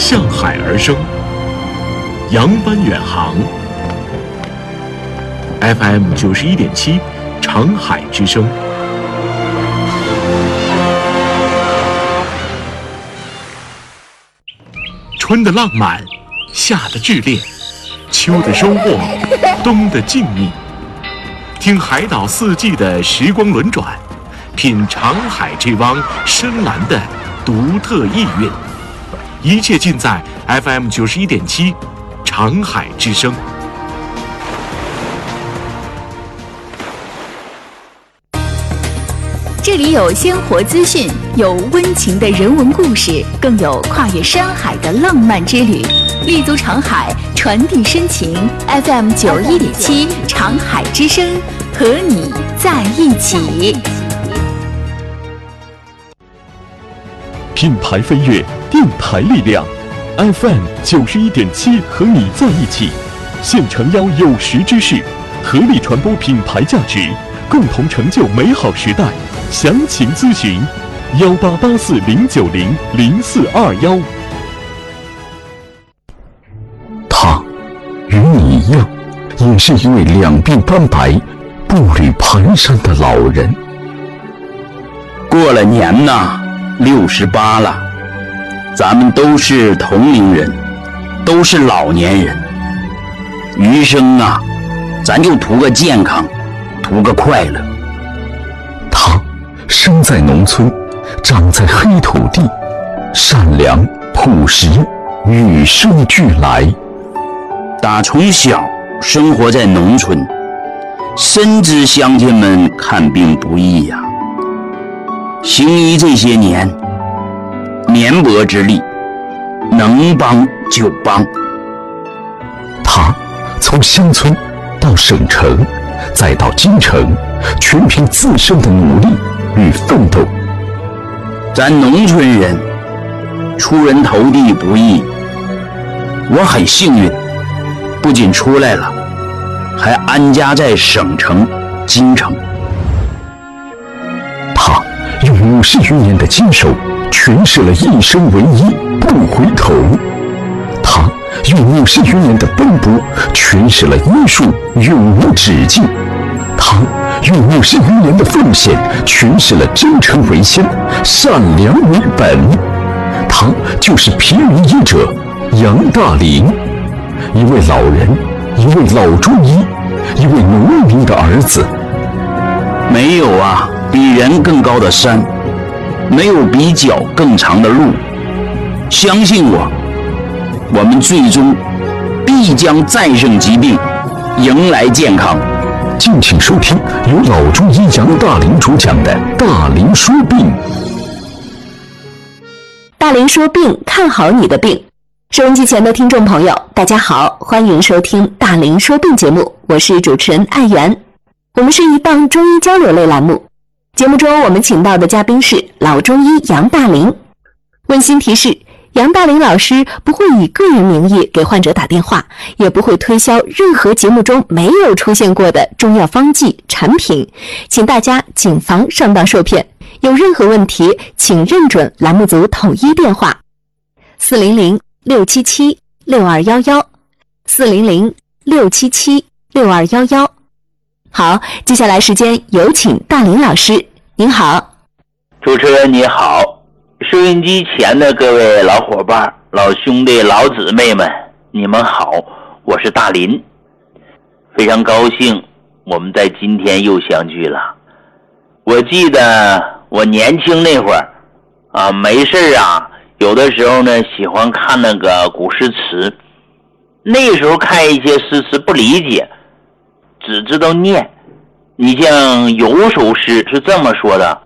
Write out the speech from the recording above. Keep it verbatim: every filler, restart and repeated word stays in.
向海而生，扬帆远航。F M 九十一点七，长海之声。春的浪漫，夏的炽烈，秋的收获，冬的静谧。听海岛四季的时光轮转，品长海这汪深蓝的独特意蕴。一切尽在 F M 九十一点七，长海之声。 这里有鲜活资讯，有温情的人文故事，更有跨越山海的浪漫之旅。立足长海，传递深情。F M 九一点七，长海之声，和你在一起。 品牌飞跃，电台力量 ，F M 九十一点七，和你在一起。现诚邀有识之士，合力传播品牌价值，共同成就美好时代。详情咨询幺八八四零九零零四二幺。 他与你一样，也是一位两鬓斑白、步履蹒跚的老人。 过了年呐，六十八了，咱们都是同龄人，都是老年人。余生啊，咱就图个健康，图个快乐。 他生在农村，长在黑土地，善良朴实，与生俱来。 打从小生活在农村，深知乡亲们看病不易呀、啊。行医这些年，绵薄之力，能帮就帮。 他从乡村到省城，再到京城，全凭自身的努力与奋斗。 咱农村人出人头地不易，我很幸运，不仅出来了，还安家在省城京城。 他用五十余年的坚守诠释了一生为一不回头，他用五十余年的奔波诠释了医术永无止境，他用五十余年的奉献诠释了真诚为先，善良为本。他就是平民医者杨大林，一位老人，一位老中医，一位农民的儿子。 没有啊比人更高的山，没有比脚更长的路。相信我，我们最终必将战胜疾病，迎来健康。 敬请收听由老中医杨大林主讲的《大林说病》。 大林说病，看好你的病。收音机前的听众朋友，大家好，欢迎收听大林说病节目，我是主持人艾媛。我们是一档中医交流类栏目，节目中我们请到的嘉宾是老中医杨大林。温馨提示，杨大林老师不会以个人名义给患者打电话，也不会推销任何节目中没有出现过的中药方剂产品，请大家谨防上当受骗。有任何问题，请认准栏目组统一电话四零零六七七六二一一四零零六七七六二一一。好，接下来时间有请大林老师。您好。 主持人你好，收音机前的各位老伙伴、老兄弟、老姊妹们，你们好，我是大林。非常高兴我们在今天又相聚了。我记得我年轻那会儿啊，没事啊，有的时候呢喜欢看那个古诗词，那时候看一些诗词不理解，只知道念。你像有首诗是这么说的：